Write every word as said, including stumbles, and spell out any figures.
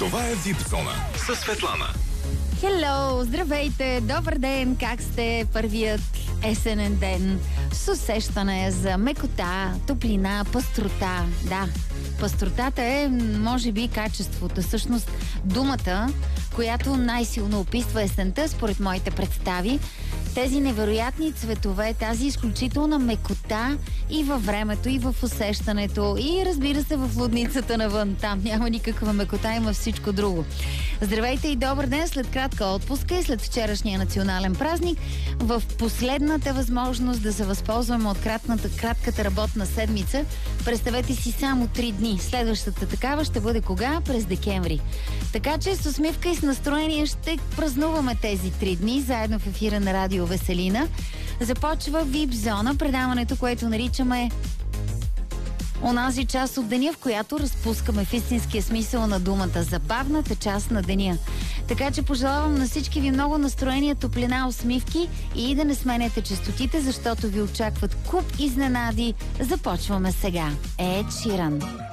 Това е Вип Зона със Светлана. Хело, здравейте, добър ден, как сте? Първият есенен ден с усещане за мекота, топлина, пъстрота. Да, пъстротата е, може би, качеството, всъщност думата, която най-силно описва есента, според моите представи. Тези невероятни цветове, тази изключителна мекота и във времето, и в усещането, и разбира се в лудницата навън. Там няма никаква мекота, има всичко друго. Здравейте и добър ден след кратка отпуска и след вчерашния национален празник. В последната възможност да се възползваме от кратката, кратката работна седмица, представете си само три дни. Следващата такава ще бъде кога? През декември. Така че с усмивка и с настроение ще празнуваме тези три дни заедно в ефира на Радио Веселина. Започва Вип Зона, предаването, което наричаме онази част от деня, в която разпускаме в истинския смисъл на думата, забавната част на деня. Така че пожелавам на всички ви много настроение, топлина, усмивки и да не сменяте честотите, защото ви очакват куп изненади. Започваме сега. Ед Ширан.